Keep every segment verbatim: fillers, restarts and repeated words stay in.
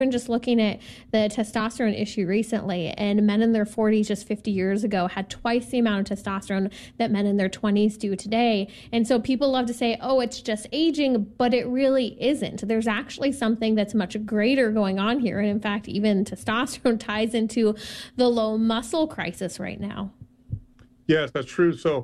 been just looking at the testosterone issue recently, and men in their forties just fifty years ago had twice the amount of testosterone that men in their twenties do today. And so people love to say, oh, it's just aging, but it really isn't. There's actually something that's much greater going on here. And in fact, even testosterone ties into the low muscle crisis right now. Yes, that's true. So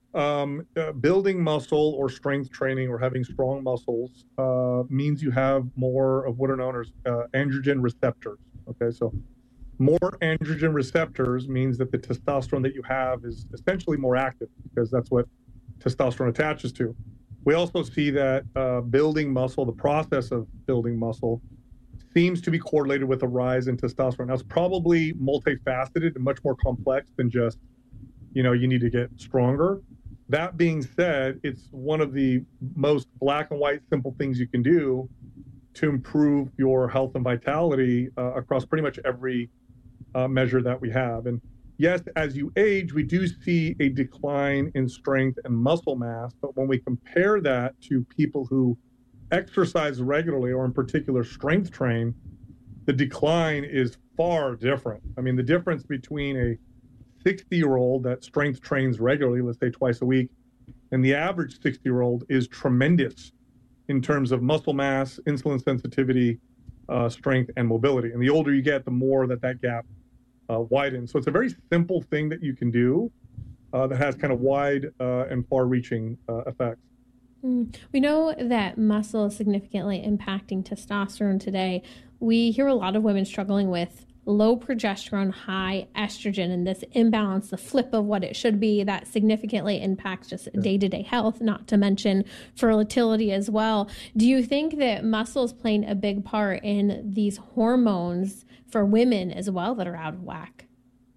Um, uh, building muscle or strength training or having strong muscles uh, means you have more of what are known as uh, androgen receptors. Okay, so more androgen receptors means that the testosterone that you have is essentially more active because that's what testosterone attaches to. We also see that uh, building muscle, the process of building muscle, seems to be correlated with a rise in testosterone. Now, it's probably multifaceted and much more complex than just, you know, you need to get stronger. That being said, it's one of the most black and white simple things you can do to improve your health and vitality uh, across pretty much every uh, measure that we have. And yes, as you age, we do see a decline in strength and muscle mass. But when we compare that to people who exercise regularly or in particular strength train, the decline is far different. I mean, the difference between a sixty year old that strength trains regularly, let's say twice a week, and the average sixty year old is tremendous in terms of muscle mass, insulin sensitivity, uh, strength, and mobility. And the older you get, the more that that gap uh, widens. So it's a very simple thing that you can do uh, that has kind of wide uh, and far reaching uh, effects. Mm. We know that muscle is significantly impacting testosterone today. We hear a lot of women struggling with low progesterone, high estrogen, and this imbalance, the flip of what it should be, that significantly impacts just day-to-day health, not to mention fertility as well. Do you think that muscle is playing a big part in these hormones for women as well that are out of whack?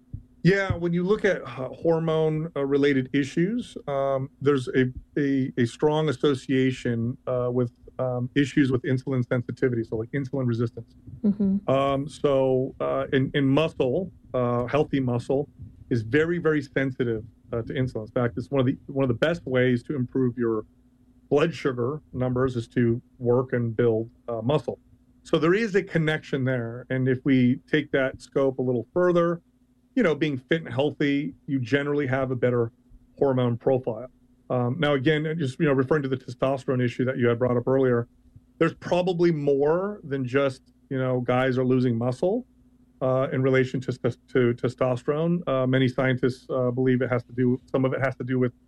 Yeah, when you look at uh, hormone-related uh, issues, um, there's a, a, a strong association uh, with um, issues with insulin sensitivity, so like insulin resistance. Mm-hmm. Um, so uh, in, in muscle, uh, healthy muscle is very, very sensitive uh, to insulin. In fact, it's one of the one of the best ways to improve your blood sugar numbers is to work and build uh, muscle. So there is a connection there, and if we take that scope a little further, you know, being fit and healthy, you generally have a better hormone profile. Um, now, again, just, you know, referring to the testosterone issue that you had brought up earlier, there's probably more than just, you know, guys are losing muscle uh, in relation to, to testosterone. Uh, many scientists uh, believe it has to do, some of it has to do with,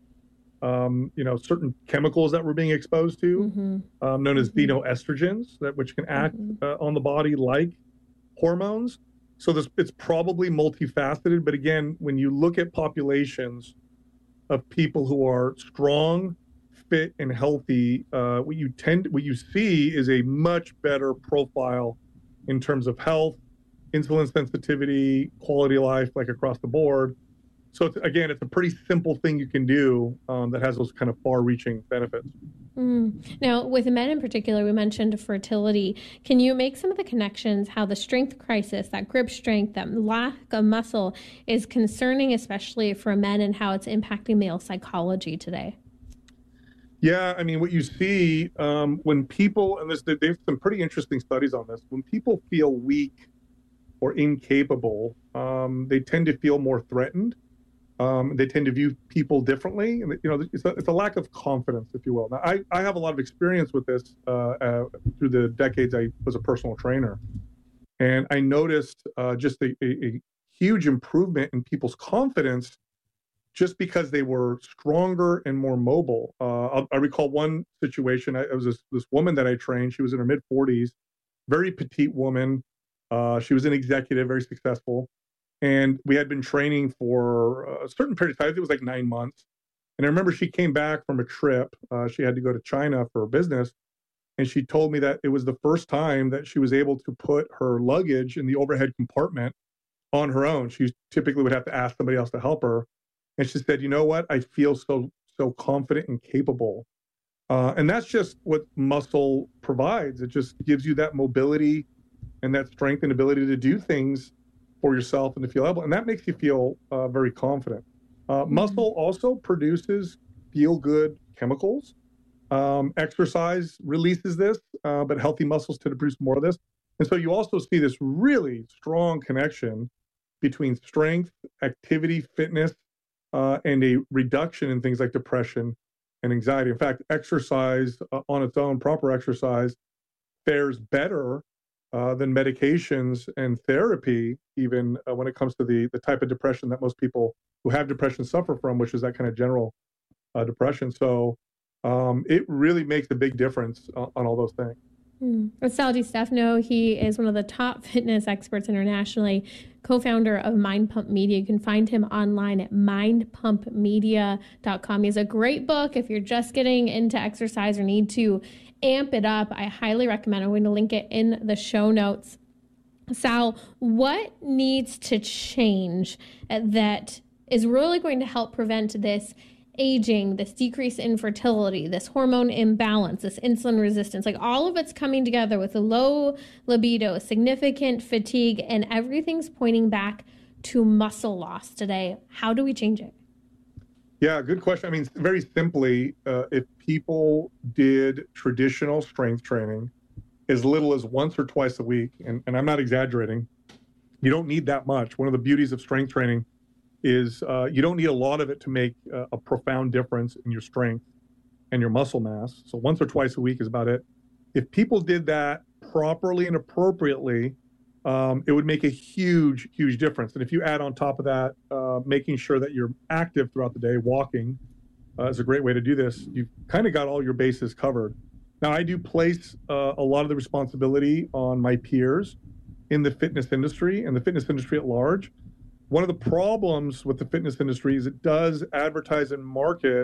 um, you know, certain chemicals that we're being exposed to, mm-hmm. um, known as mm-hmm. xenoestrogens, that which can act mm-hmm. uh, on the body like hormones. So this, it's probably multifaceted, but again, when you look at populations of people who are strong, fit, and healthy, uh, what you tend, what you see is a much better profile in terms of health, insulin sensitivity, quality of life, like across the board. So it's, again, it's a pretty simple thing you can do um, that has those kind of far-reaching benefits. Mm. Now, with men in particular, we mentioned fertility. Can you make some of the connections how the strength crisis, that grip strength, that lack of muscle is concerning, especially for men, and how it's impacting male psychology today? Yeah, I mean, what you see um, when people, and there's, there's some pretty interesting studies on this, when people feel weak or incapable, um, they tend to feel more threatened. Um, they tend to view people differently. And, you know, it's a, it's a lack of confidence, if you will. Now, I, I have a lot of experience with this uh, uh, through the decades I was a personal trainer. And I noticed uh, just a, a, a huge improvement in people's confidence just because they were stronger and more mobile. Uh, I recall one situation. I, it was this, this woman that I trained. She was in her mid forties, very petite woman. Uh, she was an executive, very successful. And we had been training for a certain period of time. I think it was like nine months. And I remember she came back from a trip. Uh, she had to go to China for business. And she told me that it was the first time that she was able to put her luggage in the overhead compartment on her own. She typically would have to ask somebody else to help her. And she said, you know what? I feel so, so confident and capable. Uh, and that's just what muscle provides. It just gives you that mobility and that strength and ability to do things for yourself and to feel able, and that makes you feel uh, very confident. Uh, mm-hmm. Muscle also produces feel-good chemicals. Um, exercise releases this, uh, but healthy muscles tend to produce more of this. And so you also see this really strong connection between strength, activity, fitness, uh, and a reduction in things like depression and anxiety. In fact, exercise uh, on its own, proper exercise, fares better uh, than medications and therapy, even uh, when it comes to the, the type of depression that most people who have depression suffer from, which is that kind of general uh, depression. So um, it really makes a big difference on, on all those things. Mm. With Sal Stefano, he is one of the top fitness experts internationally, co-founder of Mind Pump Media. You can find him online at mind pump media dot com. He has a great book. If you're just getting into exercise or need to amp it up, I highly recommend it. I'm going to link it in the show notes. Sal, what needs to change that is really going to help prevent this aging, this decrease in fertility, this hormone imbalance, this insulin resistance, like all of it's coming together with a low libido, significant fatigue, and everything's pointing back to muscle loss today? How do we change it? Yeah, good question. I mean, very simply, uh, if people did traditional strength training as little as once or twice a week, and, and I'm not exaggerating, you don't need that much. One of the beauties of strength training is uh, you don't need a lot of it to make uh, a profound difference in your strength and your muscle mass. So once or twice a week is about it. If people did that properly and appropriately, um, it would make a huge, huge difference. And if you add on top of that, uh, making sure that you're active throughout the day, walking uh, is a great way to do this. You've kind of got all your bases covered. Now, I do place uh, a lot of the responsibility on my peers in the fitness industry and the fitness industry at large. One of the problems with the fitness industry is it does advertise and market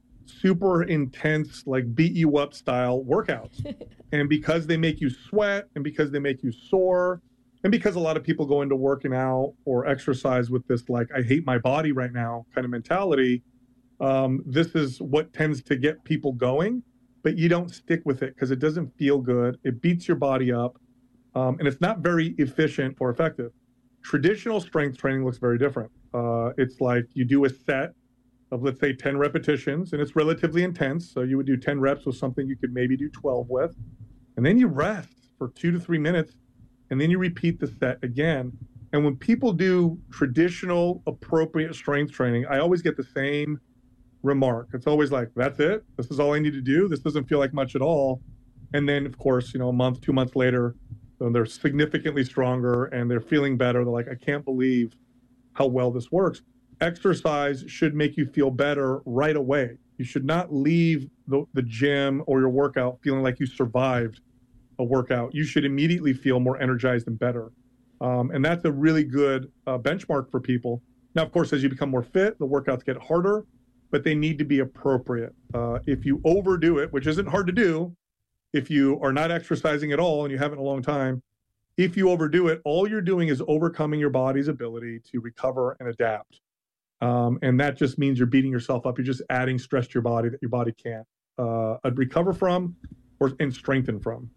super intense, like beat you up style workouts. And because they make you sweat and because they make you sore and because a lot of people go into working out or exercise with this, like, I hate my body right now kind of mentality, um, this is what tends to get people going, but you don't stick with it because it doesn't feel good. It beats your body up um, and it's not very efficient or effective. Traditional strength training looks very different. Uh, it's like you do a set of, let's say, ten repetitions, and it's relatively intense. So you would do ten reps with something you could maybe do twelve with. And then you rest for two to three minutes, and then you repeat the set again. And when people do traditional, appropriate strength training, I always get the same remark. It's always like, that's it? This is all I need to do? This doesn't feel like much at all. And then, of course, you know, a month, two months later, they're significantly stronger and they're feeling better. They're like, I can't believe how well this works. Exercise should make you feel better right away. You should not leave the, the gym or your workout feeling like you survived a workout. You should immediately feel more energized and better. Um, and that's a really good uh, benchmark for people. Now, of course, as you become more fit, the workouts get harder, but they need to be appropriate. Uh, if you overdo it, which isn't hard to do, if you are not exercising at all and you haven't in a long time, if you overdo it, all you're doing is overcoming your body's ability to recover and adapt. Um, and that just means you're beating yourself up. You're just adding stress to your body that your body can't uh, recover from or and strengthen from.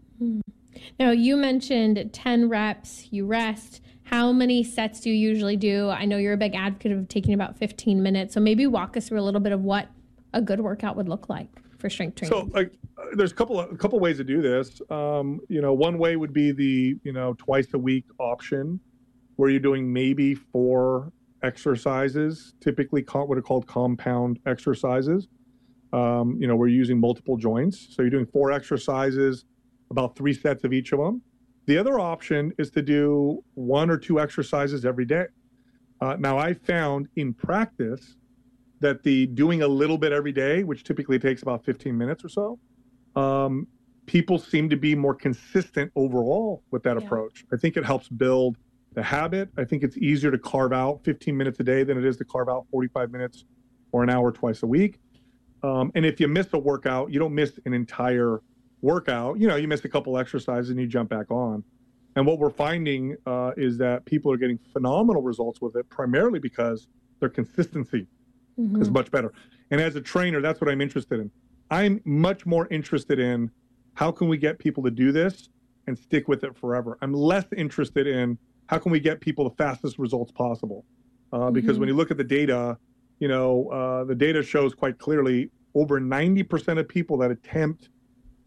Now, you mentioned ten reps, you rest. How many sets do you usually do? I know you're a big advocate of taking about fifteen minutes. So maybe walk us through a little bit of what a good workout would look like for strength training. So like, there's a couple of, a couple ways to do this. Um, you know, one way would be the, you know, twice a week option where you're doing maybe four exercises, typically what are called compound exercises. Um, you know, we're using multiple joints. So you're doing four exercises, about three sets of each of them. The other option is to do one or two exercises every day. Uh, now, I found in practice that the doing a little bit every day, which typically takes about fifteen minutes or so, um, people seem to be more consistent overall with that yeah. approach. I think it helps build the habit. I think it's easier to carve out fifteen minutes a day than it is to carve out forty-five minutes or an hour twice a week. Um, and if you miss a workout, you don't miss an entire workout. You know, you miss a couple exercises and you jump back on. And what we're finding uh, is that people are getting phenomenal results with it, primarily because their consistency mm-hmm. is much better. And as a trainer, that's what I'm interested in. I'm much more interested in how can we get people to do this and stick with it forever. I'm less interested in how can we get people the fastest results possible. Uh, because mm-hmm. when you look at the data, you know, uh, the data shows quite clearly over ninety percent of people that attempt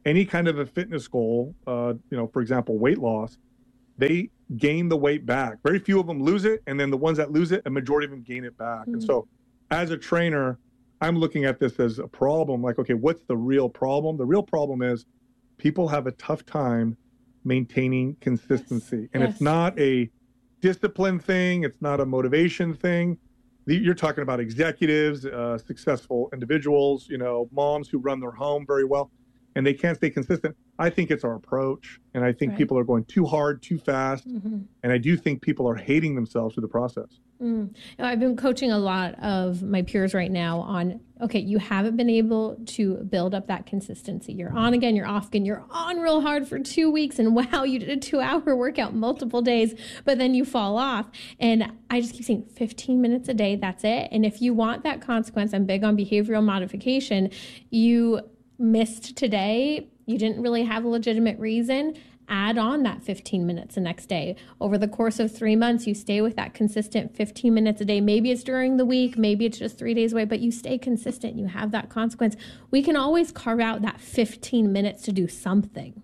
any kind of a fitness goal, uh, you know, for example, weight loss, they gain the weight back. Very few of them lose it. And then the ones that lose it, a majority of them gain it back. Mm-hmm. And so as a trainer, I'm looking at this as a problem. Like, okay, what's the real problem? The real problem is people have a tough time maintaining consistency. Yes. And yes. It's not a discipline thing. It's not a motivation thing. You're talking about executives, uh, successful individuals, you know, moms who run their home very well, and they can't stay consistent. I think it's our approach, and I think right. people are going too hard, too fast, mm-hmm. and I do think people are hating themselves through the process. Mm. I've been coaching a lot of my peers right now on, okay, you haven't been able to build up that consistency. You're on again, you're off again, you're on real hard for two weeks, and wow, you did a two-hour workout multiple days, but then you fall off. And I just keep saying fifteen minutes a day, that's it. And if you want that consequence, I'm big on behavioral modification, you missed today, you didn't really have a legitimate reason, add on that fifteen minutes the next day. Over the course of three months, you stay with that consistent fifteen minutes a day. Maybe it's during the week, maybe it's just three days away, but you stay consistent. You have that consequence. We can always carve out that fifteen minutes to do something.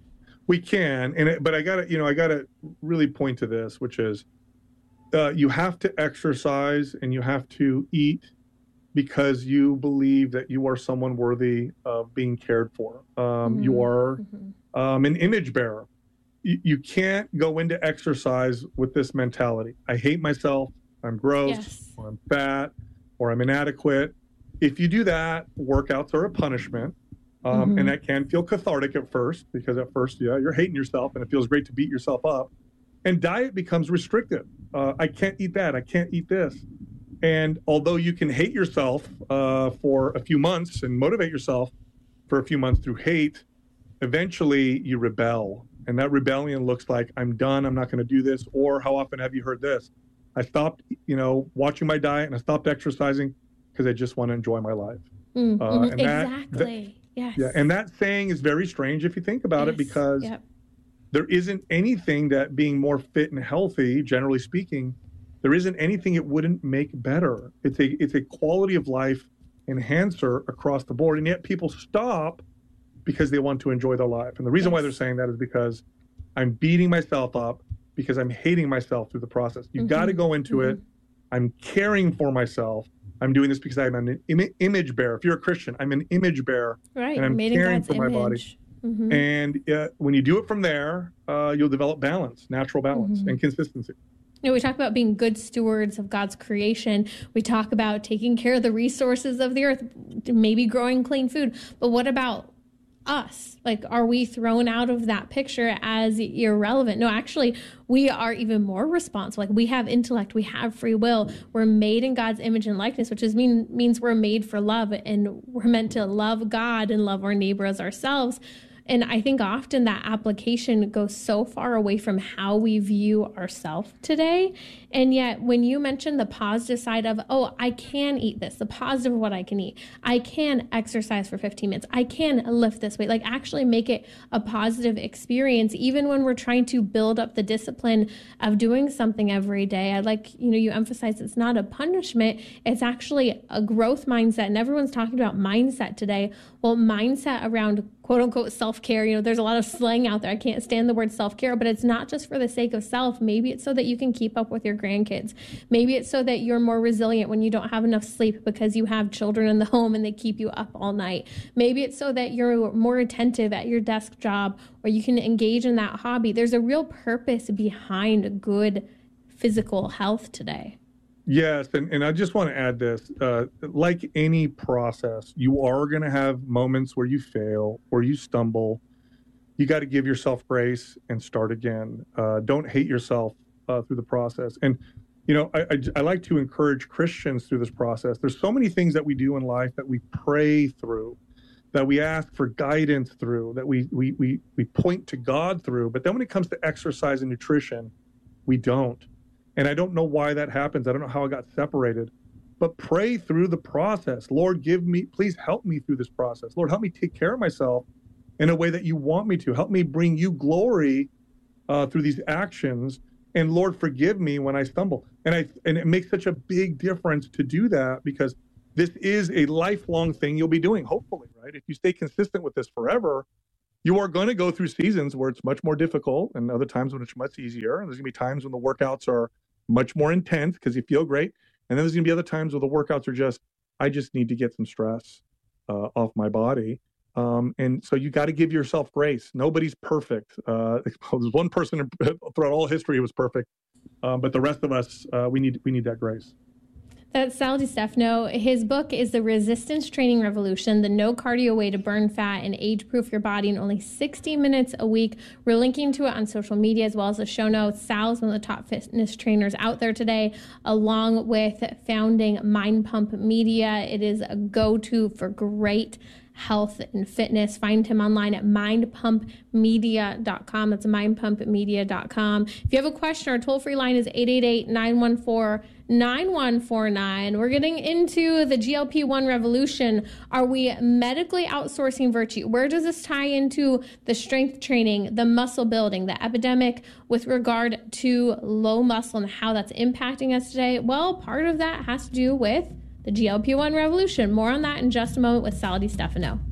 We can, and it, but I gotta, you know, I gotta really point to this, which is uh, you have to exercise and you have to eat because you believe that you are someone worthy of being cared for. Um, mm-hmm. You are mm-hmm. um, an image bearer. You, you can't go into exercise with this mentality. I hate myself, I'm gross, yes. or I'm fat, or I'm inadequate. If you do that, workouts are a punishment. Um, mm-hmm. And that can feel cathartic at first, because at first, yeah, you're hating yourself and it feels great to beat yourself up. And diet becomes restrictive. Uh, I can't eat that, I can't eat this. And although you can hate yourself uh, for a few months and motivate yourself for a few months through hate, eventually you rebel. And that rebellion looks like, I'm done, I'm not going to do this. Or how often have you heard this? I stopped, you know, watching my diet and I stopped exercising because I just want to enjoy my life. Mm-hmm. Uh, and exactly. That, yes. Yeah. And that saying is very strange if you think about yes. it, because yep. there isn't anything that being more fit and healthy, generally speaking, there isn't anything it wouldn't make better. It's a it's a quality of life enhancer across the board. And yet people stop because they want to enjoy their life. And the reason yes. why they're saying that is because I'm beating myself up because I'm hating myself through the process. You've mm-hmm. got to go into mm-hmm. it. I'm caring for myself. I'm doing this because I'm an im- image bearer. If you're a Christian, I'm an image bearer. Right. And I'm Made caring for my image. body. Mm-hmm. And uh, when you do it from there, uh, you'll develop balance, natural balance, mm-hmm. and consistency. You know, we talk about being good stewards of God's creation. We talk about taking care of the resources of the earth, maybe growing clean food. But what about us? Like, are we thrown out of that picture as irrelevant? No, actually, we are even more responsible. Like, we have intellect, we have free will. We're made in God's image and likeness, which is mean means we're made for love, and we're meant to love God and love our neighbor as ourselves. And I think often that application goes so far away from how we view ourselves today. And yet when you mention the positive side of, oh, I can eat this, the positive of what I can eat, I can exercise for fifteen minutes, I can lift this weight, like actually make it a positive experience, even when we're trying to build up the discipline of doing something every day. I like, you know, you emphasize it's not a punishment, it's actually a growth mindset. And everyone's talking about mindset today. Well, mindset around quote unquote self-care, you know, there's a lot of slang out there. I can't stand the word self-care, but it's not just for the sake of self. Maybe it's so that you can keep up with your grandkids. Maybe it's so that you're more resilient when you don't have enough sleep because you have children in the home and they keep you up all night. Maybe it's so that you're more attentive at your desk job, or you can engage in that hobby. There's a real purpose behind good physical health today. Yes, and, and I just want to add this. Uh, like any process, you are going to have moments where you fail, where you stumble. You got to give yourself grace and start again. Uh, don't hate yourself uh, through the process. And, you know, I, I, I like to encourage Christians through this process. There's so many things that we do in life that we pray through, that we ask for guidance through, that we we we we point to God through. But then when it comes to exercise and nutrition, we don't. And I don't know why that happens. I don't know how I got separated. But pray through the process. Lord, give me, please help me through this process. Lord, help me take care of myself in a way that you want me to. Help me bring you glory uh, through these actions. And Lord, forgive me when I stumble. And I and it makes such a big difference to do that, because this is a lifelong thing you'll be doing, hopefully, right? If you stay consistent with this forever, You are going to go through seasons where it's much more difficult and other times when it's much easier. And there's going to be times when the workouts are much more intense because you feel great. And then there's going to be other times where the workouts are just, I just need to get some stress uh, off my body. Um, and so you got to give yourself grace. Nobody's perfect. Uh, there's one person throughout all history who was perfect, um, but the rest of us, uh, we need we need that grace. That's Sal DiStefano. His book is The Resistance Training Revolution, the no cardio way to burn fat and age-proof your body in only sixty minutes a week. We're linking to it on social media as well as the show notes. Sal's one of the top fitness trainers out there today, along with founding Mind Pump Media. It is a go-to for great health and fitness. Find him online at mind pump media dot com. That's mind pump media dot com. If you have a question, our toll-free line is eight eight eight, nine one four, nine one four nine. We're getting into the G L P one revolution. Are we medically outsourcing virtue? Where does this tie into the strength training, the muscle building, the epidemic with regard to low muscle and how that's impacting us today? Well, part of that has to do with the G L P one revolution. More on that in just a moment with Sal DiStefano.